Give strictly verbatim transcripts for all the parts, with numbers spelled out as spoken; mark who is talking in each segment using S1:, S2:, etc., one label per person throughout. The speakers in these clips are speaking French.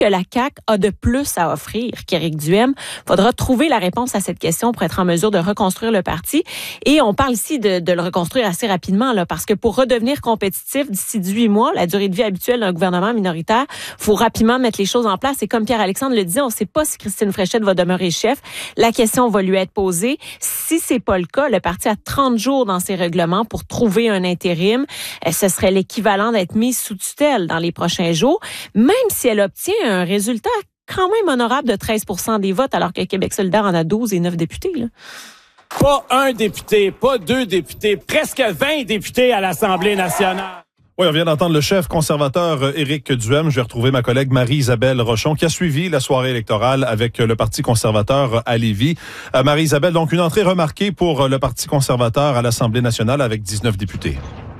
S1: que la C A Q a de plus à offrir qu'Éric Duhem? Faudra trouver la réponse à cette question pour être en mesure de reconstruire le parti. Et on parle ici de, de le reconstruire assez rapidement, là, parce que pour redevenir compétitif d'ici dix-huit mois, la durée de vie habituelle d'un gouvernement minoritaire, faut rapidement mettre les choses en place. Et comme Pierre-Alexandre le disait, on ne sait pas si Christine Fréchette va demeurer chef. La question va lui être posée. Si c'est pas le cas, le parti a trente jours dans ses règlements pour trouver un intérim. Ce serait l'équivalent d'être mis sous tutelle dans les prochains jours, même si elle obtient un résultat quand même honorable de treize pour cent des votes, alors que Québec solidaire en a douze et neuf députés. Là.
S2: Pas un député, pas deux députés, presque vingt députés à l'Assemblée nationale.
S3: Oui, on vient d'entendre le chef conservateur Éric Duhem. Je vais retrouver ma collègue Marie-Isabelle Rochon qui a suivi la soirée électorale avec le Parti conservateur à Lévis. Euh, Marie-Isabelle, donc une entrée remarquée pour le Parti conservateur à l'Assemblée nationale avec dix-neuf députés.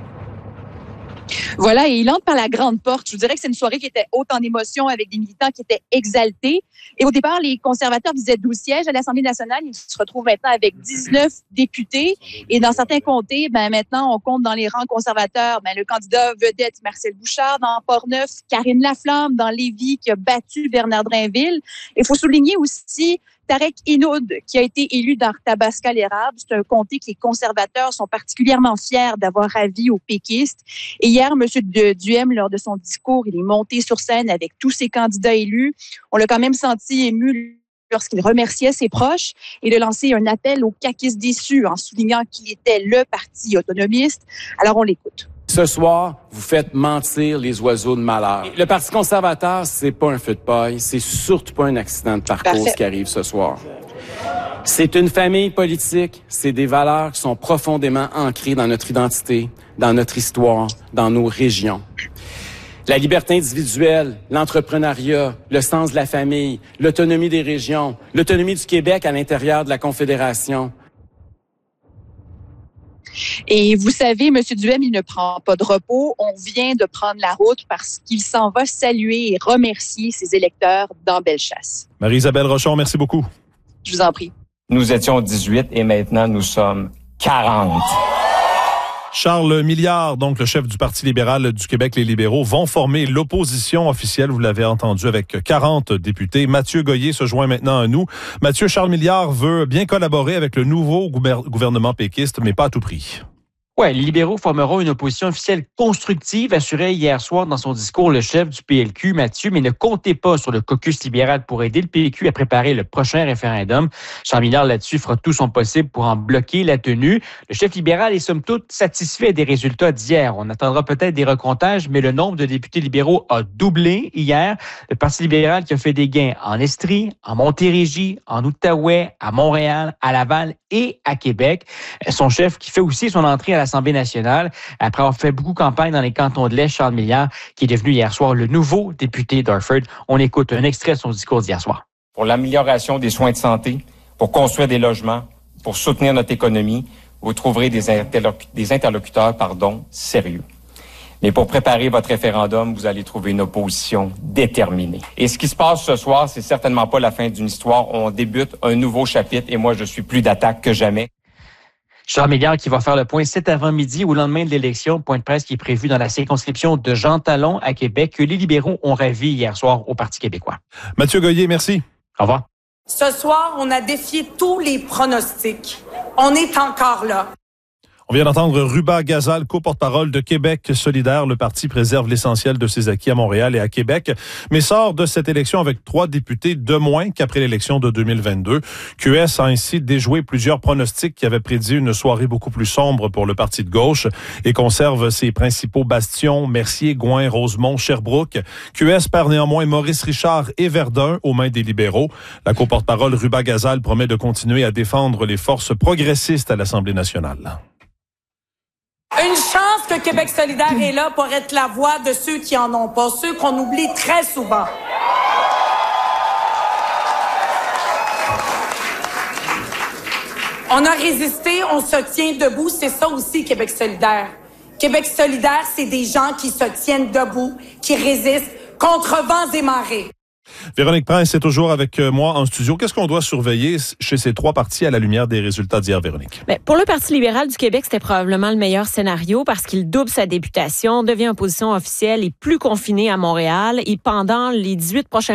S4: Voilà, et il entre par la grande porte. Je vous dirais que c'est une soirée qui était haute en émotions avec des militants qui étaient exaltés. Et au départ, les conservateurs visaient douze sièges à l'Assemblée nationale. Ils se retrouvent maintenant avec dix-neuf députés. Et dans certains comtés, ben maintenant, on compte dans les rangs conservateurs ben, le candidat vedette Marcel Bouchard dans Portneuf, Karine Laflamme dans Lévis qui a battu Bernard Drainville. Il faut souligner aussi Tarek Hinoud, qui a été élu dans Tabasca-l'Érable. C'est un comté que les conservateurs sont particulièrement fiers d'avoir ravi aux péquistes. Et hier, M. Duhem, lors de son discours, il est monté sur scène avec tous ses candidats élus. On l'a quand même senti ému lorsqu'il remerciait ses proches et de lancer un appel aux caquistes déçus en soulignant qu'il était le parti autonomiste. Alors, on l'écoute.
S2: Ce soir, vous faites mentir les oiseaux de malheur. Le Parti conservateur, c'est pas un feu de paille, c'est surtout pas un accident de parcours Parfait. Ce qui arrive ce soir. C'est une famille politique, c'est des valeurs qui sont profondément ancrées dans notre identité, dans notre histoire, dans nos régions. La liberté individuelle, l'entrepreneuriat, le sens de la famille, l'autonomie des régions, l'autonomie du Québec à l'intérieur de la Confédération.
S4: Et vous savez, M. Duhem, il ne prend pas de repos. On vient de prendre la route parce qu'il s'en va saluer et remercier ses électeurs dans Bellechasse.
S3: Marie-Isabelle Rochon, merci beaucoup.
S4: Je vous en prie.
S5: Nous étions dix-huit et maintenant nous sommes quarante.
S3: Charles Milliard, donc le chef du Parti libéral du Québec, les libéraux, vont former l'opposition officielle, vous l'avez entendu, avec quarante députés. Mathieu Goyer se joint maintenant à nous. Mathieu, Charles Milliard veut bien collaborer avec le nouveau gouvernement péquiste, mais pas à tout prix.
S6: Oui, les libéraux formeront une opposition officielle constructive, assurait hier soir dans son discours le chef du P L Q, Mathieu, mais ne comptez pas sur le caucus libéral pour aider le P L Q à préparer le prochain référendum. Charles Milliard, là-dessus, fera tout son possible pour en bloquer la tenue. Le chef libéral est somme toute satisfait des résultats d'hier. On attendra peut-être des recomptages, mais le nombre de députés libéraux a doublé hier. Le Parti libéral qui a fait des gains en Estrie, en Montérégie, en Outaouais, à Montréal, à Laval et à Québec. Son chef qui fait aussi son entrée à l'Assemblée nationale, après avoir fait beaucoup campagne dans les cantons de l'Est, Charles Milliard, qui est devenu hier soir le nouveau député d'Harford. On écoute un extrait de son discours d'hier soir.
S5: Pour l'amélioration des soins de santé, pour construire des logements, pour soutenir notre économie, vous trouverez des, interloc- des interlocuteurs pardon, sérieux. Mais pour préparer votre référendum, vous allez trouver une opposition déterminée. Et ce qui se passe ce soir, c'est certainement pas la fin d'une histoire. On débute un nouveau chapitre et moi, je suis plus d'attaque que jamais.
S6: Charles Milliard qui va faire le point cet avant-midi au lendemain de l'élection. Point de presse qui est prévu dans la circonscription de Jean Talon à Québec que les libéraux ont ravi hier soir au Parti québécois.
S3: Mathieu Goyer, merci.
S6: Au revoir.
S7: Ce soir, on a défié tous les pronostics. On est encore là.
S3: On vient d'entendre Ruba Gazal, co-porte-parole de Québec solidaire. Le parti préserve l'essentiel de ses acquis à Montréal et à Québec, mais sort de cette élection avec trois députés de moins qu'après l'élection de deux mille vingt-deux. Q S a ainsi déjoué plusieurs pronostics qui avaient prédit une soirée beaucoup plus sombre pour le parti de gauche et conserve ses principaux bastions, Mercier, Gouin, Rosemont, Sherbrooke. Q S perd néanmoins Maurice Richard et Verdun aux mains des libéraux. La co-porte-parole Ruba Gazal promet de continuer à défendre les forces progressistes à l'Assemblée nationale.
S7: Une chance que Québec solidaire est là pour être la voix de ceux qui en ont pas, ceux qu'on oublie très souvent. On a résisté, on se tient debout, c'est ça aussi Québec solidaire. Québec solidaire, c'est des gens qui se tiennent debout, qui résistent contre vents et marées.
S3: Véronique Prince est toujours avec moi en studio. Qu'est-ce qu'on doit surveiller chez ces trois partis à la lumière des résultats d'hier, Véronique?
S1: Bien, pour le Parti libéral du Québec, c'était probablement le meilleur scénario parce qu'il double sa députation, devient opposition officielle et plus confiné à Montréal. Et pendant les dix-huit prochains